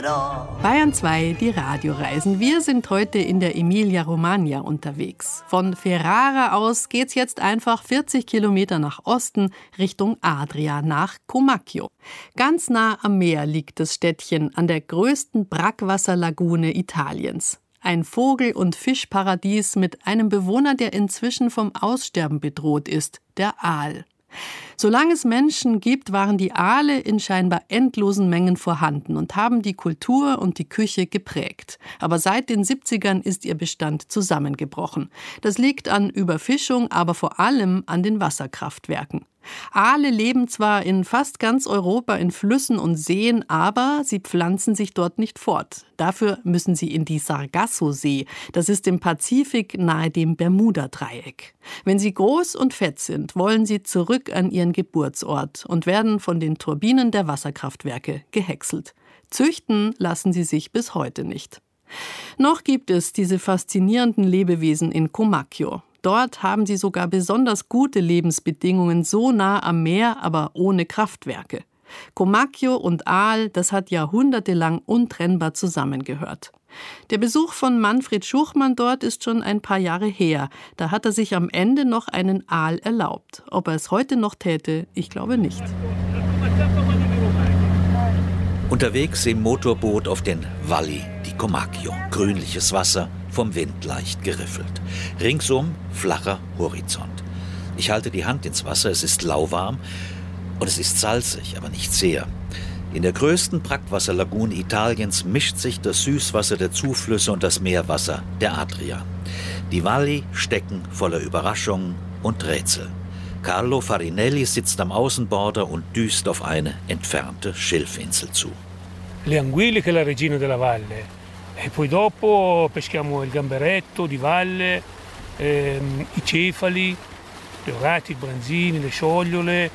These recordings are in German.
Bayern 2, die Radioreisen. Wir sind heute in der Emilia-Romagna unterwegs. Von Ferrara aus geht's jetzt einfach 40 Kilometer nach Osten Richtung Adria nach Comacchio. Ganz nah am Meer liegt das Städtchen an der größten Brackwasserlagune Italiens. Ein Vogel- und Fischparadies mit einem Bewohner, der inzwischen vom Aussterben bedroht ist, der Aal. Solange es Menschen gibt, waren die Aale in scheinbar endlosen Mengen vorhanden und haben die Kultur und die Küche geprägt. Aber seit den 70ern ist ihr Bestand zusammengebrochen. Das liegt an Überfischung, aber vor allem an den Wasserkraftwerken. Aale leben zwar in fast ganz Europa in Flüssen und Seen, aber sie pflanzen sich dort nicht fort. Dafür müssen sie in die Sargasso-See. Das ist im Pazifik nahe dem Bermuda-Dreieck. Wenn sie groß und fett sind, wollen sie zurück an ihren Geburtsort und werden von den Turbinen der Wasserkraftwerke gehäckselt. Züchten lassen sie sich bis heute nicht. Noch gibt es diese faszinierenden Lebewesen in Comacchio. Dort haben sie sogar besonders gute Lebensbedingungen, so nah am Meer, aber ohne Kraftwerke. Comacchio und Aal, das hat jahrhundertelang untrennbar zusammengehört. Der Besuch von Manfred Schuchmann dort ist schon ein paar Jahre her. Da hat er sich am Ende noch einen Aal erlaubt. Ob er es heute noch täte, ich glaube nicht. Unterwegs im Motorboot auf den Valli di Comacchio. Grünliches Wasser, vom Wind leicht geriffelt. Ringsum flacher Horizont. Ich halte die Hand ins Wasser, es ist lauwarm und es ist salzig, aber nicht sehr. In der größten Brackwasserlagune Italiens mischt sich das Süßwasser der Zuflüsse und das Meerwasser der Adria. Die Valli stecken voller Überraschungen und Rätsel. Carlo Farinelli sitzt am Außenborder und düst auf eine entfernte Schilfinsel zu. Le anguille che è la regina della valle. E poi dopo peschiamo il gamberetto di valle, i cefali, le orati, i branzini, le sciogliole,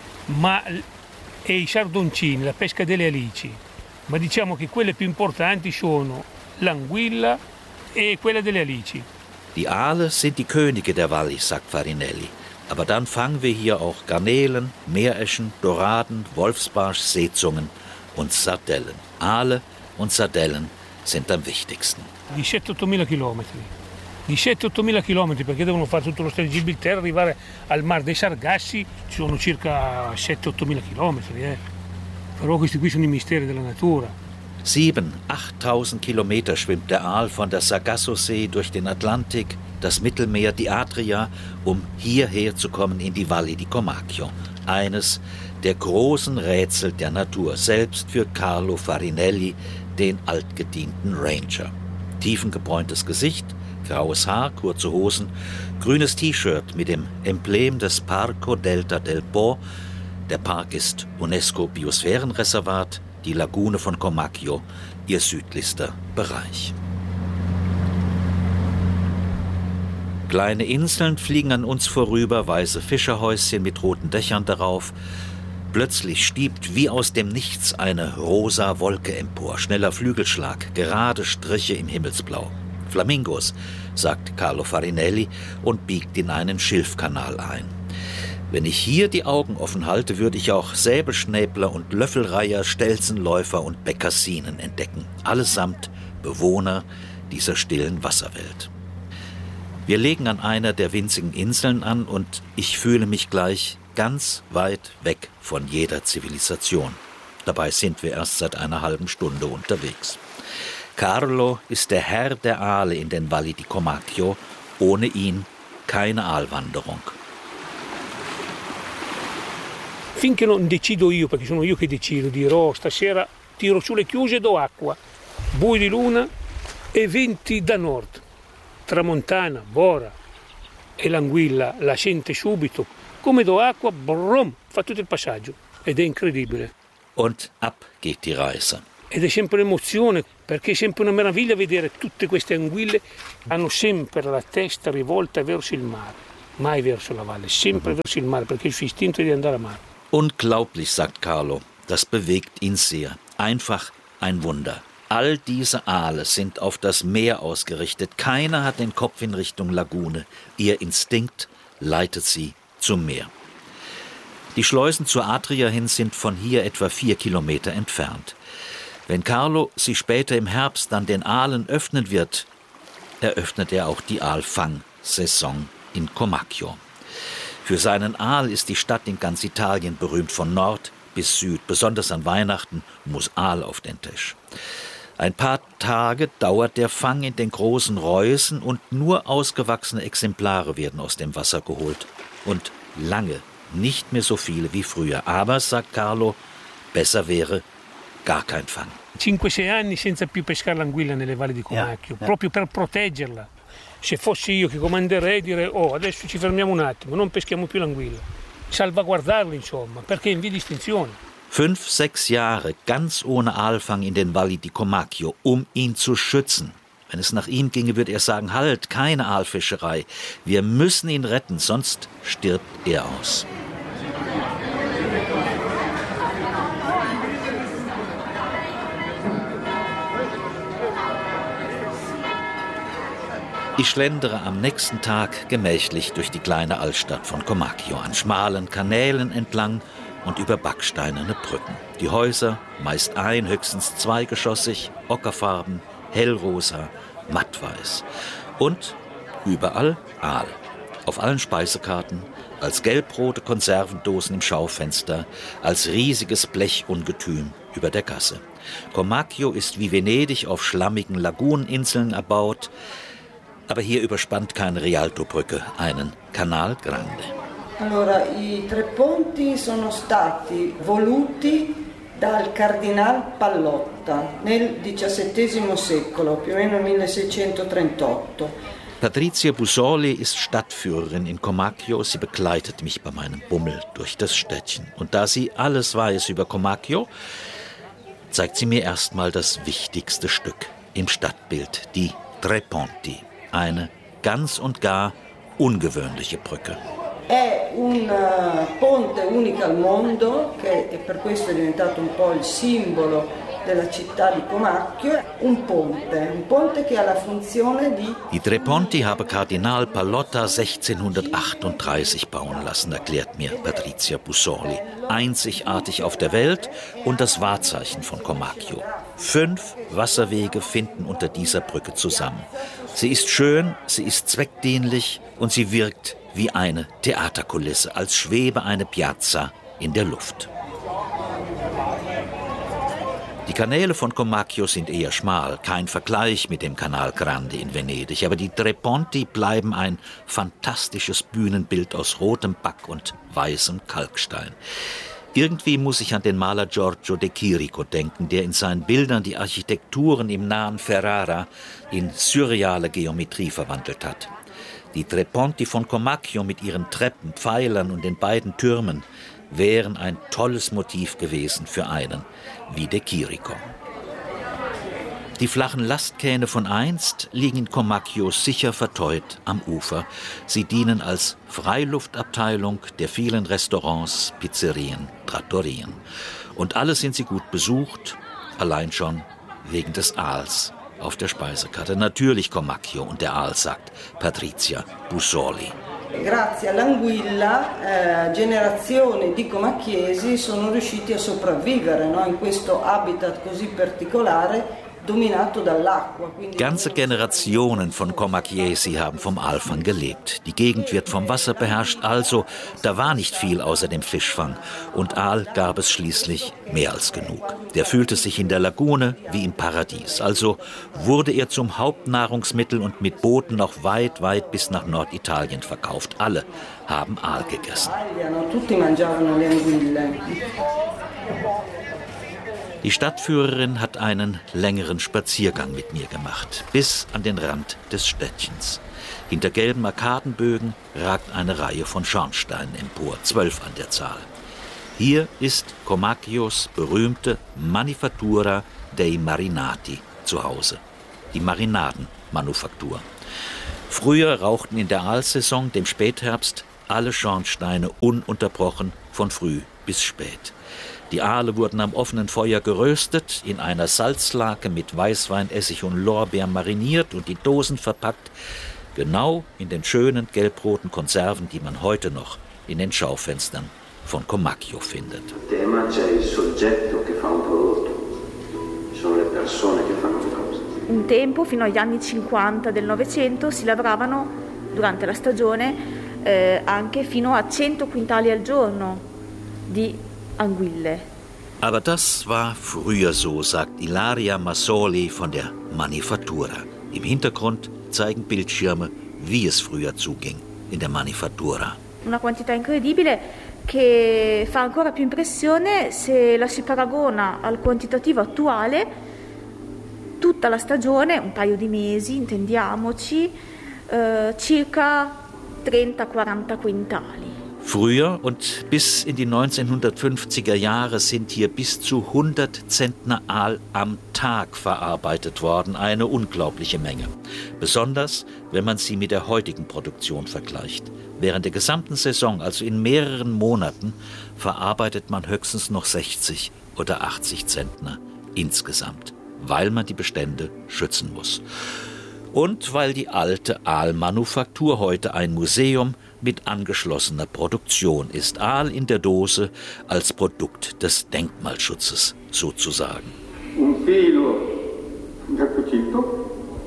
e i sardoncini, la pesca delle alici. Ma diciamo che quelle più importanti sono l'anguilla e quella delle alici. Die Aale sind die Könige der Valli, sagt Farinelli. Aber dann fangen wir hier auch Garnelen, Meereschen, Doraden, Wolfsbarsch, Seezungen und Sardellen. Aale und Sardellen sind am wichtigsten. Di 7-8.000 chilometri. Di 7-8.000 chilometri, perché devono fare tutto lo Stretto di Gibilterra, arrivare al Mar dei Sargassi, ci sono circa 7-8.000 chilometri. Però questi qui sono i misteri della natura. 7.000-8.000 Kilometer schwimmt der Aal von der Sargasso-See durch den Atlantik, das Mittelmeer, die Adria, um hierher zu kommen in die Valli di Comacchio. Eines der großen Rätsel der Natur, selbst für Carlo Farinelli, den altgedienten Ranger. Tiefengebräuntes Gesicht, graues Haar, kurze Hosen, grünes T-Shirt mit dem Emblem des Parco Delta del Po. Der Park ist UNESCO-Biosphärenreservat, die Lagune von Comacchio, ihr südlichster Bereich. Kleine Inseln fliegen an uns vorüber, weiße Fischerhäuschen mit roten Dächern darauf. Plötzlich stiebt wie aus dem Nichts eine rosa Wolke empor. Schneller Flügelschlag, gerade Striche im Himmelsblau. Flamingos, sagt Carlo Farinelli und biegt in einen Schilfkanal ein. Wenn ich hier die Augen offen halte, würde ich auch Säbelschnäbler und Löffelreiher, Stelzenläufer und Bekassinen entdecken. Allesamt Bewohner dieser stillen Wasserwelt. Wir legen an einer der winzigen Inseln an und ich fühle mich gleich ganz weit weg von jeder Zivilisation. Dabei sind wir erst seit einer halben Stunde unterwegs. Carlo ist der Herr der Aale in den Valli di Comacchio. Ohne ihn keine Aalwanderung. Finché non decido io, perché sono io che decido, dirò stasera tiro su le chiuse e do acqua. Bui di luna e venti da nord. Tramontana, Bora e l'anguilla la sente subito. Come do acqua, brum, fa tutto il passaggio ed è incredibile. Und ab geht die Reise. Ed è sempre un'emozione, perché è sempre una meraviglia vedere tutte queste anguille. Hanno sempre la testa rivolta verso il mare, mai verso la valle, sempre verso il mare, perché il suo istinto è di andare a mare. Unglaublich, sagt Carlo. Das bewegt ihn sehr. Einfach ein Wunder. All diese Aale sind auf das Meer ausgerichtet. Keiner hat den Kopf in Richtung Lagune. Ihr Instinkt leitet sie zum Meer. Die Schleusen zur Adria hin sind von hier etwa 4 Kilometer entfernt. Wenn Carlo sie später im Herbst dann den Aalen öffnen wird, eröffnet er auch die Aalfang-Saison in Comacchio. Für seinen Aal ist die Stadt in ganz Italien berühmt, von Nord bis Süd. Besonders an Weihnachten muss Aal auf den Tisch. Ein paar Tage dauert der Fang in den großen Reusen und nur ausgewachsene Exemplare werden aus dem Wasser geholt. Und lange nicht mehr so viele wie früher. Aber, sagt Carlo, besser wäre gar kein Fang. 5-6 anni senza più pescare l'anguilla nelle valli di Comacchio, proprio per proteggerla. Se fossi io che comanderei direi, adesso ci fermiamo un attimo, non peschiamo più l'anguilla. Salvaguardarla, insomma, perché è in via di estinzione. 5-6 Jahre ganz ohne Aalfang in den Valli di Comacchio, um ihn zu schützen. Wenn es nach ihm ginge, würde er sagen, halt, keine Aalfischerei. Wir müssen ihn retten, sonst stirbt er aus. Ich schlendere am nächsten Tag gemächlich durch die kleine Altstadt von Comacchio, an schmalen Kanälen entlang und über backsteinerne Brücken. Die Häuser, meist höchstens zweigeschossig, ockerfarben, hellrosa, mattweiß. Und überall Aal. Auf allen Speisekarten, als gelbrote Konservendosen im Schaufenster, als riesiges Blechungetüm über der Gasse. Comacchio ist wie Venedig auf schlammigen Laguneninseln erbaut, aber hier überspannt keine Rialtobrücke einen Canal Grande. Allora, i tre ponti sono stati voluti dal Cardinal Pallotta nel XVII secolo, più o meno 1638. Patrizia Busoli ist Stadtführerin in Comacchio. Sie begleitet mich bei meinem Bummel durch das Städtchen. Und da sie alles weiß über Comacchio, zeigt sie mir erstmal das wichtigste Stück im Stadtbild, die Tre Ponti. Eine ganz und gar ungewöhnliche Brücke. È un ponte unico al mondo, che è per questo è diventato un po' il simbolo della città di Comacchio. Un ponte che ha la funzione di... Die Tre Ponti habe Kardinal Pallotta 1638 bauen lassen, erklärt mir Patrizia Busoli. Einzigartig auf der Welt und das Wahrzeichen von Comacchio. 5 Wasserwege finden unter dieser Brücke zusammen. Sie ist schön, sie ist zweckdienlich und sie wirkt wie eine Theaterkulisse, als schwebe eine Piazza in der Luft. Die Kanäle von Comacchio sind eher schmal, kein Vergleich mit dem Canal Grande in Venedig, aber die Tre Ponti bleiben ein fantastisches Bühnenbild aus rotem Back und weißem Kalkstein. Irgendwie muss ich an den Maler Giorgio de Chirico denken, der in seinen Bildern die Architekturen im nahen Ferrara in surreale Geometrie verwandelt hat. Die Tre Ponti von Comacchio mit ihren Treppen, Pfeilern und den beiden Türmen wären ein tolles Motiv gewesen für einen wie de Chirico. Die flachen Lastkähne von einst liegen in Comacchio sicher verteut am Ufer. Sie dienen als Freiluftabteilung der vielen Restaurants, Pizzerien, Trattorien. Und alle sind sie gut besucht, allein schon wegen des Aals auf der Speisekarte. Natürlich Comacchio und der Aal, sagt Patrizia Busoli. Grazie all'anguilla generazioni di comacchiesi sono riusciti a sopravvivere, no? In questo habitat così particolare dominato dall'acqua. Ganze Generationen von Comacchiesi haben vom Aalfang gelebt. Die Gegend wird vom Wasser beherrscht, also da war nicht viel außer dem Fischfang. Und Aal gab es schließlich mehr als genug. Der fühlte sich in der Lagune wie im Paradies. Also wurde er zum Hauptnahrungsmittel und mit Booten noch weit, weit bis nach Norditalien verkauft. Alle haben Aal gegessen. Tutti mangiavano le anguille. Die Stadtführerin hat einen längeren Spaziergang mit mir gemacht, bis an den Rand des Städtchens. Hinter gelben Arkadenbögen ragt eine Reihe von Schornsteinen empor, 12 an der Zahl. Hier ist Comacchios berühmte Manifattura dei Marinati zu Hause, die Marinadenmanufaktur. Früher rauchten in der Aalsaison, dem Spätherbst, alle Schornsteine ununterbrochen von früh bis spät. Die Aale wurden am offenen Feuer geröstet, in einer Salzlake mit Weißwein, Essig und Lorbeer mariniert und die Dosen verpackt, genau in den schönen gelbroten Konserven, die man heute noch in den Schaufenstern von Comacchio findet. Tema c'è il soggetto che fa un prodotto. persone che fanno le cose. Un tempo, fino agli anni 50 del Novecento, si lavoravano durante la stagione anche fino a 100 quintali al giorno di anguille. Aber das war früher so, sagt Ilaria Massoli von der Manifattura. Im Hintergrund zeigen Bildschirme, wie es früher zuging in der Manifattura. Una quantità incredibile che fa ancora più impressione se la si paragona al quantitativo attuale. Tutta la stagione, un paio di mesi, intendiamoci, circa 30-40 Quintali. Früher und bis in die 1950er Jahre sind hier bis zu 100 Zentner Aal am Tag verarbeitet worden. Eine unglaubliche Menge. Besonders, wenn man sie mit der heutigen Produktion vergleicht. Während der gesamten Saison, also in mehreren Monaten, verarbeitet man höchstens noch 60 oder 80 Zentner insgesamt, weil man die Bestände schützen muss. Und weil die alte Aalmanufaktur heute ein Museum mit angeschlossener Produktion ist. Aal in der Dose als Produkt des Denkmalschutzes sozusagen. Un filo da cucito,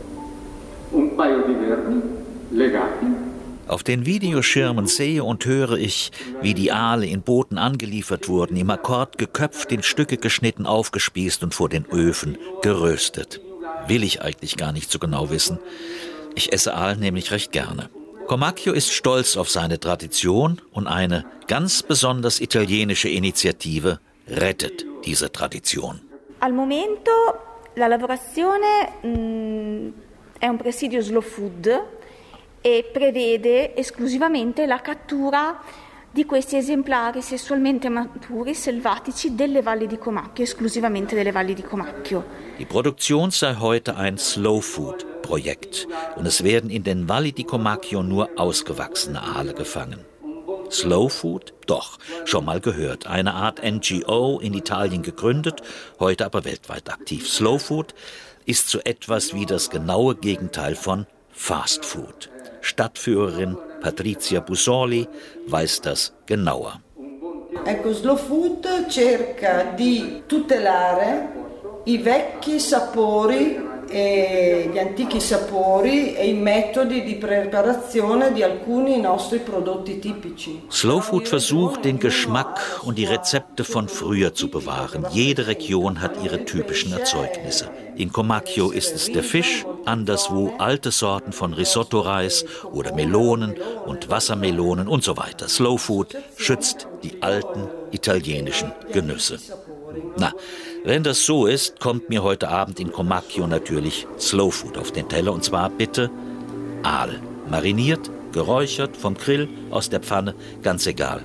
un paio di vermi legati. Auf den Videoschirmen sehe und höre ich, wie die Aale in Booten angeliefert wurden, im Akkord geköpft, in Stücke geschnitten, aufgespießt und vor den Öfen geröstet. Will ich eigentlich gar nicht so genau wissen. Ich esse Aal nämlich recht gerne. Comacchio ist stolz auf seine Tradition und eine ganz besonders italienische Initiative rettet diese Tradition. Al momento la lavorazione è un presidio slow food e prevede esclusivamente la cattura di questi esemplari sessualmente maturi selvatici delle valli di Comacchio, esclusivamente delle valli di Comacchio. Die Produktion sei heute ein Slow-Food-Projekt und es werden in den Valli di Comacchio nur ausgewachsene Aale gefangen. Slow Food? Doch, schon mal gehört. Eine Art NGO in Italien gegründet, heute aber weltweit aktiv. Slow Food ist so etwas wie das genaue Gegenteil von Fast Food. Stadtführerin Patrizia Busoli weiß das genauer. Ecco, Slow Food cerca di tutelare i vecchi sapori e gli antichi sapori e i metodi di preparazione di alcuni nostri prodotti tipici. Slow Food versucht, den Geschmack und die Rezepte von früher zu bewahren. Jede Region hat ihre typischen Erzeugnisse. In Comacchio ist es der Fisch, anderswo alte Sorten von Risotto-Reis oder Melonen und Wassermelonen und so weiter. Slow Food schützt die alten italienischen Genüsse. Na, wenn das so ist, kommt mir heute Abend in Comacchio natürlich Slow Food auf den Teller. Und zwar bitte Aal. Mariniert, geräuchert, vom Grill, aus der Pfanne, ganz egal.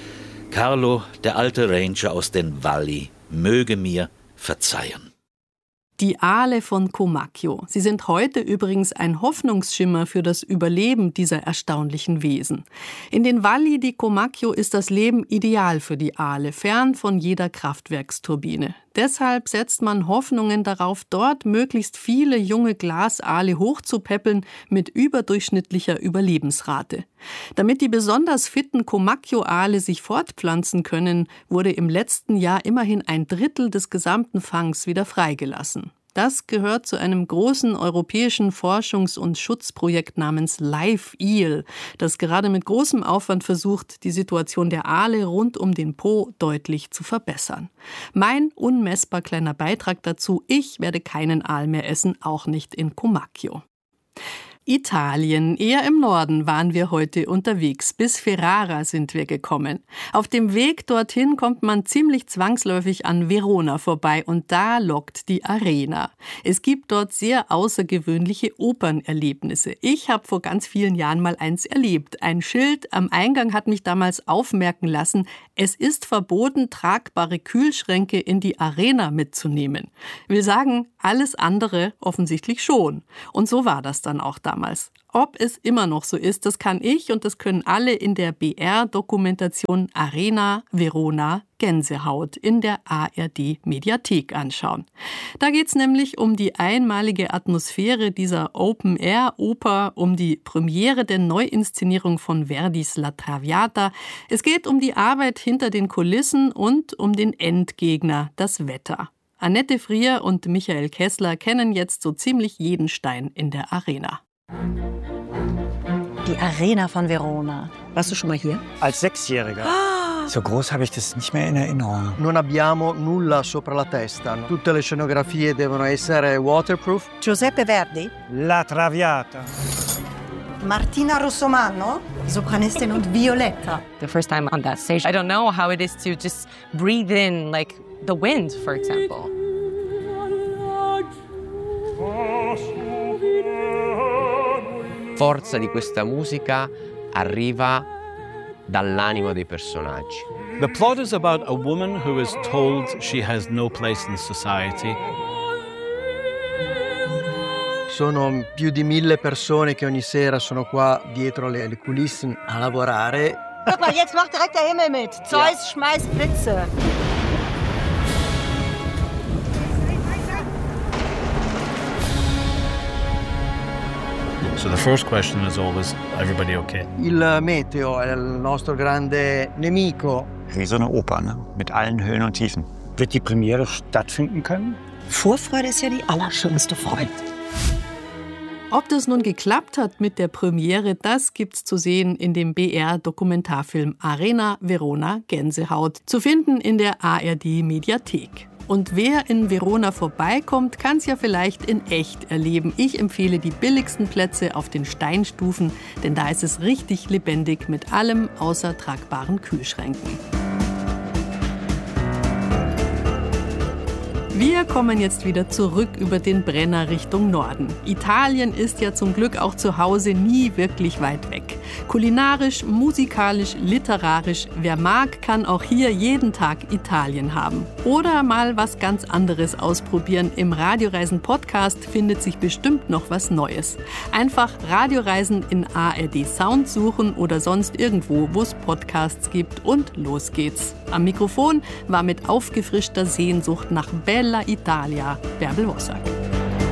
Carlo, der alte Ranger aus den Valli, möge mir verzeihen. Die Aale von Comacchio. Sie sind heute übrigens ein Hoffnungsschimmer für das Überleben dieser erstaunlichen Wesen. In den Valli di Comacchio ist das Leben ideal für die Aale, fern von jeder Kraftwerksturbine. Deshalb setzt man Hoffnungen darauf, dort möglichst viele junge Glasaale hochzupäppeln mit überdurchschnittlicher Überlebensrate. Damit die besonders fitten Comacchio-Aale sich fortpflanzen können, wurde im letzten Jahr immerhin 1/3 des gesamten Fangs wieder freigelassen. Das gehört zu einem großen europäischen Forschungs- und Schutzprojekt namens Live Eel, das gerade mit großem Aufwand versucht, die Situation der Aale rund um den Po deutlich zu verbessern. Mein unmessbar kleiner Beitrag dazu: Ich werde keinen Aal mehr essen, auch nicht in Comacchio. Italien. Eher im Norden waren wir heute unterwegs. Bis Ferrara sind wir gekommen. Auf dem Weg dorthin kommt man ziemlich zwangsläufig an Verona vorbei und da lockt die Arena. Es gibt dort sehr außergewöhnliche Opernerlebnisse. Ich habe vor ganz vielen Jahren mal eins erlebt. Ein Schild am Eingang hat mich damals aufmerken lassen: Es ist verboten, tragbare Kühlschränke in die Arena mitzunehmen. Will sagen, alles andere offensichtlich schon. Und so war das dann auch damals. Ob es immer noch so ist, das kann ich und das können alle in der BR-Dokumentation Arena Verona Gänsehaut in der ARD-Mediathek anschauen. Da geht es nämlich um die einmalige Atmosphäre dieser Open-Air-Oper, um die Premiere der Neuinszenierung von Verdis La Traviata. Es geht um die Arbeit hinter den Kulissen und um den Endgegner, das Wetter. Annette Frier und Michael Kessler kennen jetzt so ziemlich jeden Stein in der Arena. Die Arena von Verona. Warst du schon mal hier? Als Sechsjähriger. So groß habe ich das nicht mehr in Erinnerung. Non abbiamo nulla sopra la testa. Tutte le scenografie devono essere waterproof. Giuseppe Verdi? La Traviata. Martina Russomano? Sopranistin und Violetta. The first time on that stage, I don't know how it is to just breathe in, like the wind, for example. Forza di questa musica arriva dall'animo dei personaggi. The plot is about a woman who is told she has no place in society. Sono più di 1000 persone che ogni sera sono qua dietro le coulissen a lavorare. Guck mal, jetzt macht direkt der Himmel mit. Zeus schmeißt Blitze. So the first question is always, everybody okay? Il meteo è il nostro grande nemico. Wie so eine Oper, ne? Mit allen Höhen und Tiefen. Wird die Premiere stattfinden können? Vorfreude ist ja die allerschönste Freude. Ob das nun geklappt hat mit der Premiere, das gibt's zu sehen in dem BR-Dokumentarfilm Arena Verona Gänsehaut, zu finden in der ARD-Mediathek. Und wer in Verona vorbeikommt, kann's ja vielleicht in echt erleben. Ich empfehle die billigsten Plätze auf den Steinstufen, denn da ist es richtig lebendig mit allem außer tragbaren Kühlschränken. Wir kommen jetzt wieder zurück über den Brenner Richtung Norden. Italien ist ja zum Glück auch zu Hause nie wirklich weit weg. Kulinarisch, musikalisch, literarisch, wer mag, kann auch hier jeden Tag Italien haben. Oder mal was ganz anderes ausprobieren. Im Radioreisen-Podcast findet sich bestimmt noch was Neues. Einfach Radioreisen in ARD Sound suchen oder sonst irgendwo, wo es Podcasts gibt, und los geht's. Am Mikrofon war mit aufgefrischter Sehnsucht nach Bella Italia Bärbel Wossack.